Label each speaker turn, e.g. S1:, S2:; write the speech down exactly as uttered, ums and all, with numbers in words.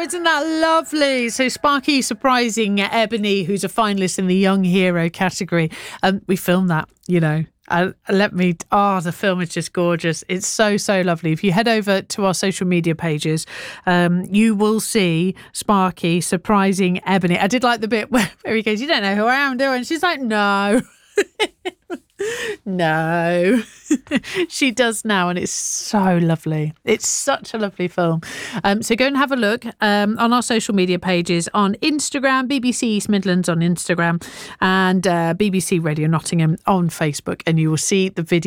S1: isn't that lovely? So Sparky surprising Ebony, who's a finalist in the Young Hero category. Um, we filmed that, you know. Uh, let me, oh, the film is just gorgeous. It's so, so lovely. If you head over to our social media pages, um, you will see Sparky surprising Ebony. I did like the bit where, where he goes, you don't know who I am, do you? And she's like, no. No. She does now, and it's so lovely. It's such a lovely film. Um, so go and have a look um, on our social media pages on Instagram, B B C East Midlands on Instagram, and uh, B B C Radio Nottingham on Facebook, and you will see the video.